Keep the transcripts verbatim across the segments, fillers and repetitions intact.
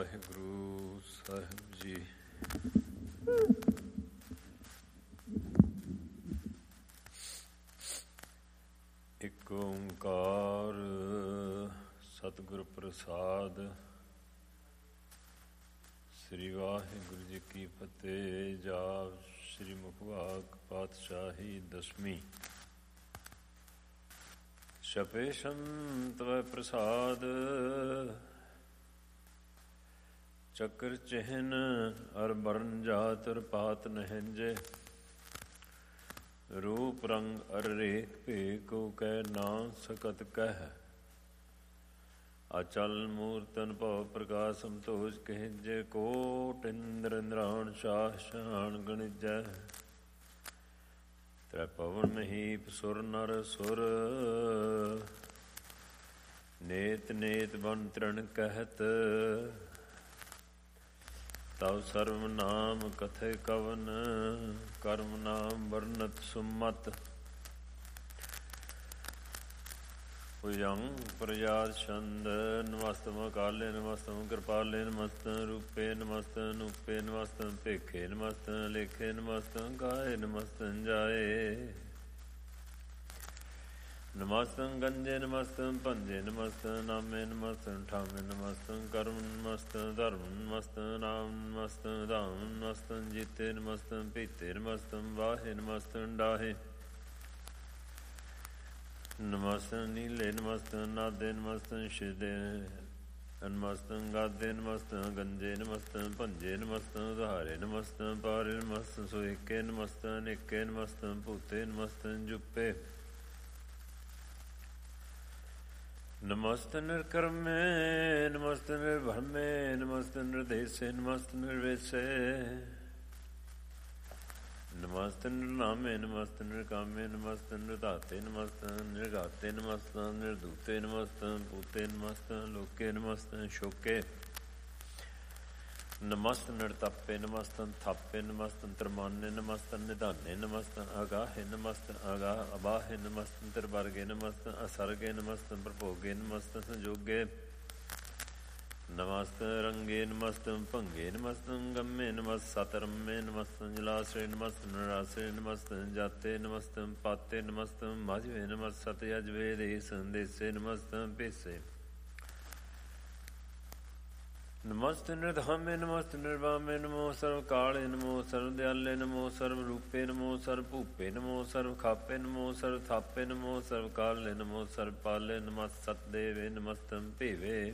ਵਾਹਿਗੁਰੂ ਸਾਹਿਬ ਜੀ। ਇੱਕ ਓਂਕਾਰ ਸਤਿਗੁਰ ਪ੍ਰਸਾਦ। ਸ੍ਰੀ ਵਾਹਿਗੁਰੂ ਜੀ ਕੀ ਫਤਿਹ। ਜਾਪ ਸ੍ਰੀ ਮੁਖਵਾਕ ਪਾਤਸ਼ਾਹੀ ਦਸਵੀਂ। ਛਪੇ ਸੰਤ ਵੈ ਪ੍ਰਸਾਦ, ਚੱਕਰ ਚਿਹਨ ਅਰ ਬਰਨ ਜਾਤਰ ਪਾਤ ਨਹਿੰਜੇ। ਰੂਪ ਰੰਗ ਅਰ ਰੇਖ ਭੇਖ ਕੋ ਕਹਿ ਨਾ ਸਕਤ ਕਹਿ। ਅਚਲ ਮੂਰਤਨ ਭਵ ਪ੍ਰਕਾਸ਼ ਸੰਤੋਜ ਕਹਿਜੇ। ਕੋਟ ਇੰਦਰ ਇੰਦਰਾਣ ਸ਼ਾਹ ਸ਼ਾਨ ਗਣਿਜੈ। ਤ੍ਰੈ ਪਵਨ ਮਹੀਪ ਸੁਰ ਨਰ ਸੁਰ, ਨੇਤ ਨੇਤ ਬਨ ਤ੍ਰਣ ਕਹਿਤ। ਤਵ ਸਰਵ ਨਾਮ ਕਥੇ ਕਵਨ, ਕਰਮ ਨਾਮ ਵਰਨਤ ਸੁਮਤ। ਭੁਜੰਗ ਪ੍ਰਯਾਦ ਛੰਦ। ਨਮਸਤਮ ਕਾਲੇ ਨਮਸਤਮ ਕਿਰਪਾਲੇ ਨਮਸਤੰ ਰੂਪੇ ਨਮਸਤੰ ਨੂਪੇ ਨਮਸਤੰ ਭੇਖੇ ਨਮਸਤੰ ਲੇਖੇ ਨਮਸਤੰ ਗਾਏ ਨਮਸਤੰ ਜਾਏ। ਨਮਸਤੰ ਗੰਜੇ ਨਮਸਤੰ ਭੰਜੇ ਨਮਸਤੰ ਨਾਮੇ ਨਮਸਤੰ ਠਾਮੇ ਨਮਸਤੰ ਕਰਮ ਨਮਸਤੰ ਧਰਮ ਨਮਸਤੰ ਨਾਮ ਨਮਸਤੰ ਧਾਮ ਨਮਸਤੰ ਜੀਤੇ ਨਮਸਤੰ ਪੀਤੇ ਨਮਸਤੰ ਵਾਹੇ ਨਮਸਤੰ ਡਾਹੇ। ਨਮਸਤੰ ਨੀਲੇ ਨਮਸਤੰ ਨਾਦੇ ਨਮਸਤੰ ਸ਼ਿਦੇ ਨਮਸਤੰ ਗਾਦੇ ਨਮਸਤੰ ਗੰਜੇ ਨਮਸਤੰ ਭੰਜੇ ਨਮਸਤੰ ਉਧਾਰੇ ਨਮਸਤੰ ਪਾਰੇ ਨਮਸਤੰ ਸੋਇਕੇ ਨਮਸਤੰ ਅਨੇਕੇ ਨਮਸਤੰ ਭੂਤੇ ਨਮਸਤੰ ਜੁਪੇ। ਨਮਸਤੰ ਨਿਰਕਰਮੇ ਨਮਸਤੰ ਨਿਰਭਰਮੇ ਨਮਸਤੰ ਨਿਰਦੇਸੇ ਨਮਸਤੰ ਨਿਰਵੇਸੇ। ਨਮਸਤੰ ਨਿਰਨਾਮੇ ਨਮਸਤੰ ਨਿਰਕਾਮੇ ਨਮਸਤੰ ਨਿਰਧਾਤੇ ਨਮਸਤੰ ਨਿਰਗਾਤੇ ਨਮਸਤੰ ਨਿਰਦੂਤੇ ਨਮਸਤੰ ਭੂਤੇ ਨਮਸਤੰ ਲੋਕੇ ਨਮਸਤੰ ਸ਼ੋਕੇ। ਨਮਸਤੰ ਨਿਰਤਪੇ ਨਮਸਤੰ ਥਾਪੇ ਨਮਸਤੰ ਤਰਮਾਨੇ ਨਮਸਤੰ ਨਿਧਾਨੇ ਨਮਸਤੰ ਅਗਾਹੇ ਨਮਸਤੰ ਅਗਾਹ ਅਬਾਹੇ ਨਮਸਤੰ ਤਿਰਵਰਗੇ ਨਮਸਤੰ ਅਸਰਗੇ ਨਮਸਤੰ ਪ੍ਰਭੋਗੇ ਨਮਸਤੰ ਸੰਜੋਗੇ। ਨਮਸਤੰ ਰੰਗੇ ਨਮਸਤੰ ਭੰਗੇ ਨਮਸਤੰ ਗੰਮੇ ਨਮਸਤੰ ਸਤਰਮੇ ਨਮਸਤੰ ਜਲਾਸ਼ਰੇ ਨਮਸਤੰ ਨਰਾਸ਼ਰੇ ਨਮਸਤੰ ਜਾਤੇ ਨਮਸਤੰ ਪਾਤੇ ਨਮਸਤੰ ਮਜਵੇ ਨਮਸਤੰ ਸਤਯਜਵੇ ਦੇਸ ਦੇਸੇ ਨਮਸਤੰ ਭੇਸੇ। ਨਮਸਤੰ ਨਿਰਧਾਮੇ ਨਮਸਤੰ ਨਿਰਵਾਮੇ ਨਮੋ ਸਰਵ ਕਾਲੇ ਨਮੋ ਸਰਵ ਦਿਆਲੇ ਨਮੋ ਸਰਵ ਰੂਪੇ ਨਮੋ ਸਰਵ ਭੂਪੇ ਨਮੋ ਸਰਵ ਖਾਪੇ ਨਮੋ ਸਰਵ ਥਾਪੇ ਨਮੋ ਸਰਵ ਕਾਲੇ ਨਮੋ ਸਰਵ ਪਾਲੇ ਨਮਸਤੰ ਸਤਦੇਵੇ ਨਮਸਤੰ ਭੇਵੇ।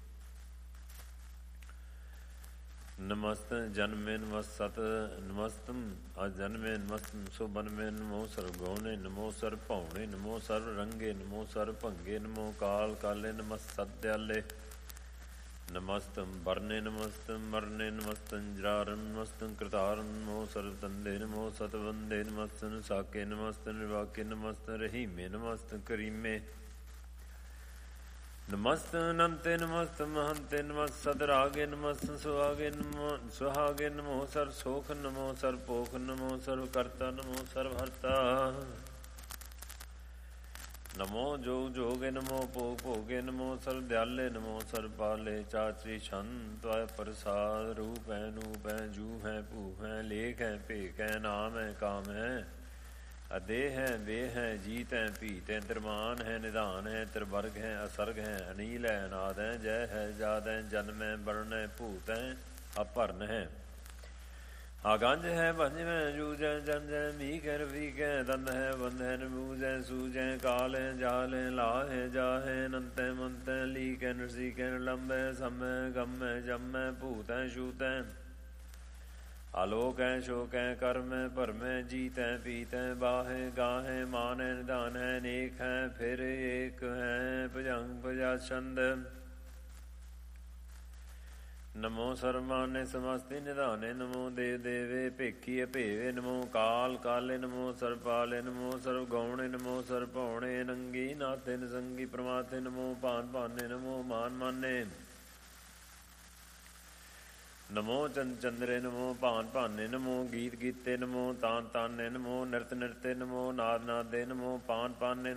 ਨਮਸਤੰ ਜਨਮੇ ਨਮਸਤੰ ਨਮਸਤੰ ਅਜਨਮੇ ਨਮਸਤੰ ਸੁਬਨਮੇ ਨਮੋ ਸਰਵ ਗੌਣੇ ਨਮੋ ਸਰਵ ਭੌਣੇ ਨਮੋ ਸਰਵ ਰੰਗੇ ਨਮੋ ਸਰਵ ਭੰਗੇ ਨਮੋ ਕਾਲ ਕਾਲੇ ਨਮਸਤੰ ਸਤਦਿਆਲੇ। ਨਮਸਤੰ ਵਰਨੇ ਨਮਸਤੰ ਮਰਨੇ ਨਮਸਤੰ ਜਰਾਰਨ ਨਮਸਤੰ ਕਰਤਾਰਨ ਨਮੋ ਸਰਵ ਤੰਦੇ ਨਮੋ ਸਤਵੰਦੇ ਨਮਸਤੰ ਸਾਕੇ ਨਮਸਤੰ ਨਿਰਵਾਕੇ ਨਮਸਤੰ ਰਹੀਮੇ ਨਮਸਤੰ ਕਰੀਮੇ। ਨਮਸਤੰ ਅਨੰਤੇ ਨਮਸਤੰ ਮਹੰਤੇ ਨਮਸਤੰ ਸਤਰਾਗੇ ਨਮਸਤੰ ਸੁਹਾਗੇ ਨਮੋ ਸੁਹਾਗੇ ਨਮੋ ਸਰਵ ਸੋਖ ਨਮੋ ਸਰਵ ਪੋਖ ਨਮੋ ਸਰਵ ਕਰਤਾ ਨਮੋ ਸਰਵ ਹਰਤਾ। ਨਮੋ ਜੋਗ ਜੋਗੇ ਨਮੋ ਭੋਗ ਭੋਗੇ ਨਮੋ ਸਰਵ ਦਿਆਲੇ ਨਮੋ ਸਰਵ ਪਾਲੇ। ਚਾਤਰੀ ਛੰਦ ਤਵੈ ਪ੍ਰਸਾਦ। ਰੂਪ ਹੈ ਨੂਪ ਹੈ ਜੂ ਹੈ ਭੂ ਹੈ ਲੇਖ ਹੈ ਭੇਖ ਹੈ ਨਾਮ ਹੈ ਕਾਮ ਹੈ। ਅਦੇਹ ਹੈ ਵੇਹ ਹੈ ਜੀਤ ਹੈ ਭੀਤ ਹੈ ਤਿਰਮਾਨ ਹੈ ਨਿਧਾਨ ਹੈ ਤਿਰਵਰਗ ਹੈ ਅਸਰਗ ਹੈ ਅਨੀਲ ਹੈ ਅਨਾਦ ਹੈ ਜੈ ਹੈ ਜਾਦ ਹੈ ਜਨਮ ਹੈ ਵਰਨ ਹੈ ਭੂਤ ਹੈ ਅਭਰਨ ਹੈ। ਆਗੰਜ ਹੈ ਭੰਜਵੈ ਜੂਜੈ ਜੰਜੈ ਮੀਕ ਹੈ ਰਫੀਕ ਹੈ ਦੰਦ ਹੈ ਬੰਦ ਹੈ ਨਬੂਜੈ ਸੂਜ ਹੈ ਕਾਲ ਹੈ ਜਾਲ ਹੈ ਲਾਹ ਹੈ ਜਾਹ ਹੈ ਅਨੰਤ ਹੈ ਮੰਤ ਹੈ ਲੀਕ ਹੈ ਨਰਸੀਕ ਹੈ ਨਿਰਲੰਬ ਹੈ ਸਮ ਹੈ ਗਮ ਹੈ ਜਮ ਹੈ ਭੂਤ ਹੈ ਛੂਤ ਹੈ ਆਲੋਕ ਹੈ ਸ਼ੋਕ ਹੈ ਕਰਮ ਹੈ ਭਰਮ ਹੈ ਜੀਤ ਹੈ ਪੀਤ ਹੈ ਬਾਹ ਹੈ ਗਾਹ ਹੈ ਮਾਨ ਹੈ ਨਿਧਾਨ ਹੈ ਅਨੇਕ ਹੈ ਫਿਰ ਏਕ ਹੈ ਭੁਜੰਗ ਪ੍ਰਯਾਦ ਛੰਦ। ਨਮੋ ਸਰਵਮਾਨੇ ਸਮਸਤੇ ਨਿਧਾਨੇ ਨਮੋ ਦੇਵ ਦੇਵੇ ਭੇਖੀ ਭੇਵੇ ਨਮੋ ਕਾਲ ਕਾਲੇ ਨਮੋ ਸਰਵ ਪਾਲੇ ਨਮੋ ਸਰਵ ਗੌਣੇ ਨਮੋ ਸਰਵ ਭੌਣੇ। ਨੰਗੀ ਨਾਥੇ ਨਸੰਗੀ ਪ੍ਰਮਾਤੇ ਨਮੋ ਭਾਨ ਭਾਨੇ ਨਮੋ ਮਾਨ ਮਾਨੇ। ਨਮੋ ਚੰਦ ਚੰਦਰੇ ਨਮੋ ਭਾਨ ਭਾਨੇ ਨਮੋ ਗੀਤ ਗੀਤੇ ਨਮੋ ਤਾਨ ਤਾਨੇ ਨਮੋ ਨਿਰਤ ਨਿਰਤੇ ਨਮੋ ਨਾਦ ਨਾਦੇ ਨਮੋ ਪਾਨ ਪਾਨੇ